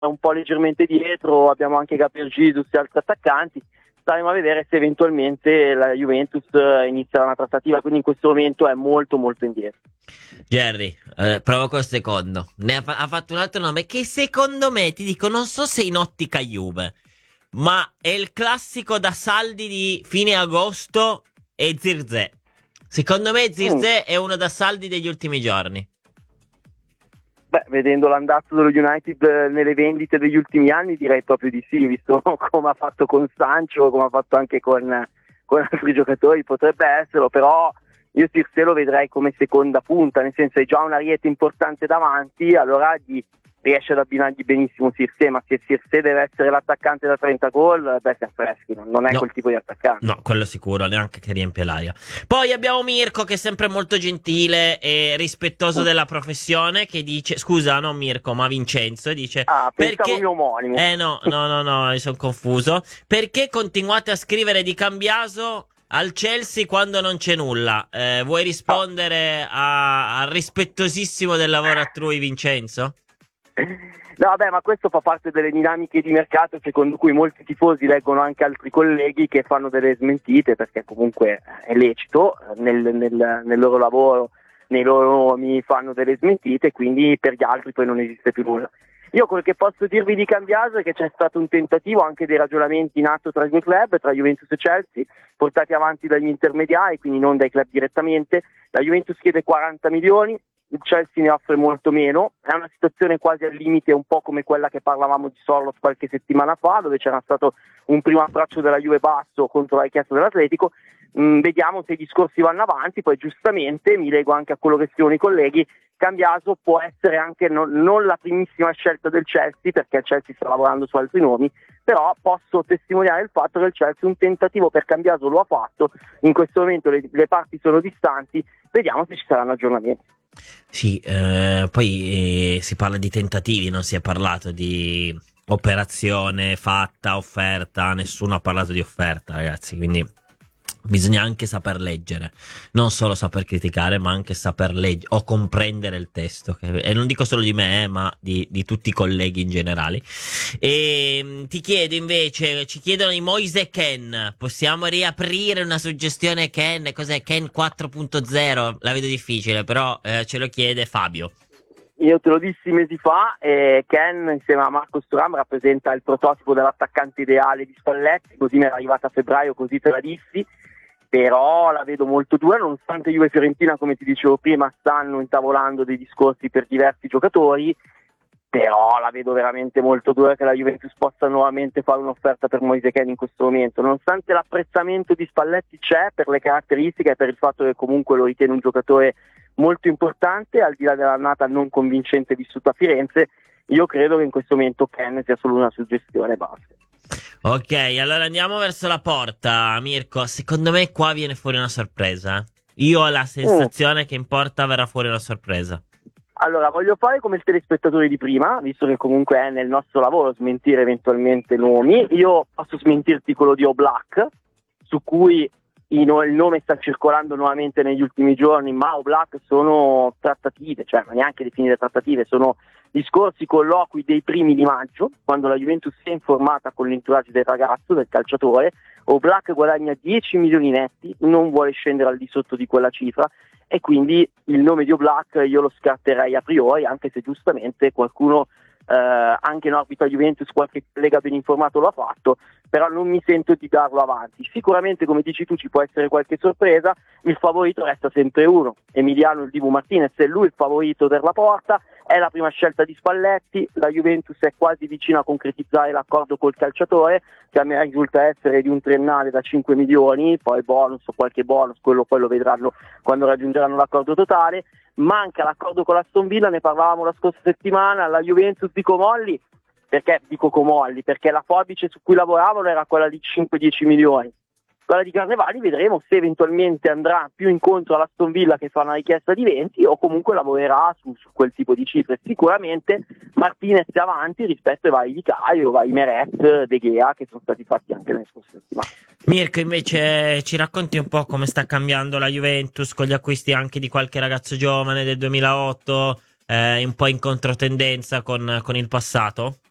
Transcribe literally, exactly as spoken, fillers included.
un po' leggermente dietro, abbiamo anche Gabriel Jesus e altri attaccanti. Staremo a vedere se eventualmente la Juventus inizierà una trattativa, quindi in questo momento è molto molto indietro. Jerry, eh, provo col secondo. Ne ha, fa- ha fatto un altro nome che secondo me, ti dico, non so se in ottica Juve, ma è il classico da saldi di fine agosto e Zirze. Secondo me Mm. Zirze è uno da saldi degli ultimi giorni. Beh, vedendo l'andazzo dello United eh, nelle vendite degli ultimi anni, direi proprio di sì, visto come ha fatto con Sancho, come ha fatto anche con, con altri giocatori, potrebbe esserlo, però io Tirse lo vedrei come seconda punta, nel senso è già un ariete importante davanti, allora gli riesce ad abbinargli benissimo Tirse, ma se Tirse deve essere l'attaccante da trenta gol, beh, si affreschi, non non è No. quel tipo di attaccante. No, quello sicuro, neanche che riempie l'aria. Poi abbiamo Mirko che è sempre molto gentile e rispettoso della professione, che dice, scusa, non Mirko, ma Vincenzo, dice, Ah, pensavo perché... mio omonimo. Eh no, no, no, no, mi sono confuso. Perché continuate a scrivere di Cambiaso al Chelsea quando non c'è nulla? Eh, vuoi rispondere a- al rispettosissimo del lavoro altrui, Vincenzo? No, vabbè, ma questo fa parte delle dinamiche di mercato secondo cui molti tifosi leggono anche altri colleghi che fanno delle smentite, perché comunque è lecito, nel, nel, nel loro lavoro, nei loro nomi fanno delle smentite, quindi per gli altri poi non esiste più nulla. Io quel che posso dirvi di Cambiaso è che c'è stato un tentativo anche dei ragionamenti in atto tra i due club, tra Juventus e Chelsea, portati avanti dagli intermediari, quindi non dai club direttamente. La Juventus chiede quaranta milioni, il Chelsea ne offre molto meno, è una situazione quasi al limite, un po' come quella che parlavamo di Sorlos qualche settimana fa, dove c'era stato un primo approccio della Juve basso contro la richiesta dell'Atletico. Mm, vediamo se i discorsi vanno avanti, poi giustamente mi lego anche a quello che scrivono i colleghi, Cambiaso può essere anche non, non la primissima scelta del Chelsea, perché il Chelsea sta lavorando su altri nomi, però posso testimoniare il fatto che il Chelsea un tentativo per Cambiaso lo ha fatto, in questo momento le, le parti sono distanti, vediamo se ci saranno aggiornamenti. Sì, eh, poi eh, si parla di tentativi, non si è parlato di operazione fatta, offerta, nessuno ha parlato di offerta, ragazzi, quindi bisogna anche saper leggere, non solo saper criticare, ma anche saper leggere o comprendere il testo, che- e non dico solo di me, eh, ma di, di tutti i colleghi in generale. E mh, ti chiedo invece, ci chiedono i Moise Ken, possiamo riaprire una suggestione Ken? Cos'è Ken quattro punto zero? La vedo difficile, però eh, ce lo chiede Fabio. Io te lo dissi mesi fa, e Ken insieme a Marco Thuram rappresenta il prototipo dell'attaccante ideale di Spalletti, così mi era arrivata a febbraio, così te la dissi, però la vedo molto dura, nonostante Juve e Fiorentina, come ti dicevo prima, stanno intavolando dei discorsi per diversi giocatori, però la vedo veramente molto dura che la Juventus possa nuovamente fare un'offerta per Moise Kean in questo momento, nonostante l'apprezzamento di Spalletti c'è per le caratteristiche e per il fatto che comunque lo ritiene un giocatore molto importante, al di là dell'annata non convincente vissuta a Firenze. Io credo che in questo momento Kean sia solo una suggestione e basta. Ok, allora andiamo verso la porta, Mirko. Secondo me qua viene fuori una sorpresa. eh. Io ho la sensazione che in porta verrà fuori una sorpresa. Allora, voglio fare come il telespettatore di prima, visto che comunque è nel nostro lavoro smentire eventualmente nomi. Io posso smentirti quello di Oblak, su cui il nome sta circolando nuovamente negli ultimi giorni, ma Oblak sono trattative, cioè ma neanche definite trattative, sono discorsi, colloqui dei primi di maggio, quando la Juventus si è informata con l'entourage del ragazzo, del calciatore. Oblak guadagna dieci milioni netti, non vuole scendere al di sotto di quella cifra, e quindi il nome di Oblak io lo scarterei a priori, anche se giustamente qualcuno eh, anche in orbita Juventus, qualche collega ben informato lo ha fatto, però non mi sento di darlo avanti. Sicuramente, come dici tu, ci può essere qualche sorpresa, il favorito resta sempre uno, Emiliano il Dibu Martinez, è lui il favorito per la porta, è la prima scelta di Spalletti, la Juventus è quasi vicina a concretizzare l'accordo col calciatore, che a me risulta essere di un triennale da cinque milioni, poi bonus o qualche bonus, quello poi lo vedranno quando raggiungeranno l'accordo totale. Manca l'accordo con l'Aston Villa, ne parlavamo la scorsa settimana, la Juventus di Comolli, perché dico Comolli? Perché la forbice su cui lavoravano era quella di cinque dieci milioni. Quella di Carnevali vedremo se eventualmente andrà più incontro all'Aston Villa, che fa una richiesta di venti, o comunque lavorerà su, su quel tipo di cifre. Sicuramente Martinez è avanti rispetto ai vari Di Caio, vari Meret, De Gea, che sono stati fatti anche nelle scorse settimane. Mirko, invece, ci racconti un po' come sta cambiando la Juventus con gli acquisti anche di qualche ragazzo giovane del duemilaotto, eh, un po' in controtendenza con, con il passato?